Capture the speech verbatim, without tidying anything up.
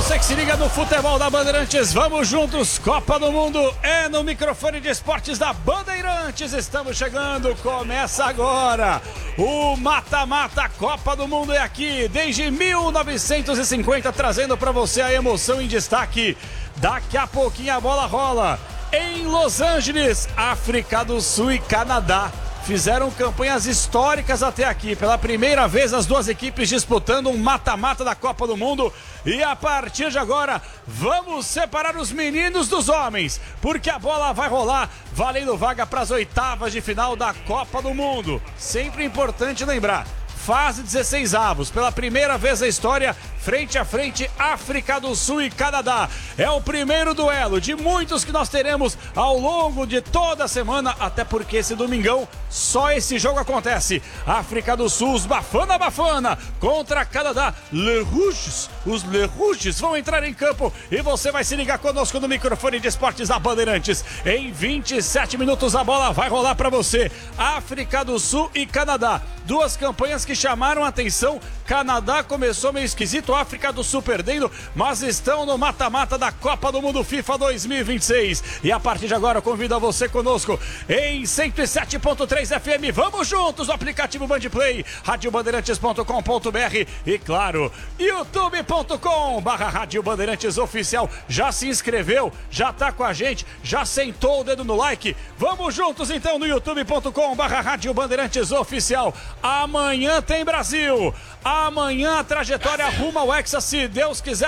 você que se liga no futebol da Bandeirantes, vamos juntos, Copa do Mundo é no microfone de esportes da Bandeirantes, estamos chegando, começa agora, o mata-mata Copa do Mundo é aqui, desde mil novecentos e cinquenta, trazendo para você a emoção em destaque, daqui a pouquinho a bola rola, em Los Angeles, África do Sul e Canadá. Fizeram campanhas históricas até aqui. Pela primeira vez as duas equipes disputando um mata-mata da Copa do Mundo. E a partir de agora, vamos separar os meninos dos homens. Porque a bola vai rolar, valendo vaga para as oitavas de final da Copa do Mundo. Sempre importante lembrar. Fase dezesseis avos, pela primeira vez na história, frente a frente, África do Sul e Canadá. É o primeiro duelo de muitos que nós teremos ao longo de toda a semana, até porque esse domingão só esse jogo acontece. África do Sul, os Bafana Bafana contra Canadá. Le Rouges, os Le Rouges vão entrar em campo e você vai se ligar conosco no microfone de esportes da Bandeirantes. Em vinte e sete minutos a bola vai rolar para você. África do Sul e Canadá. Duas campanhas que chamaram a atenção. Canadá começou meio esquisito, África do Sul perdendo, mas estão no mata-mata da Copa do Mundo FIFA dois mil e vinte e seis. E a partir de agora eu convido a você conosco em cento e sete ponto três F M. Vamos juntos no aplicativo Bandplay, rádio bandeirantes ponto com ponto b r e claro, youtube ponto com barra Rádio Bandeirantes Oficial. Já se inscreveu? Já tá com a gente? Já sentou o dedo no like? Vamos juntos então no youtube ponto com barra Rádio Bandeirantes Oficial. Amanhã tem Brasil. Amanhã a trajetória rumo ao Hexa, se Deus quiser.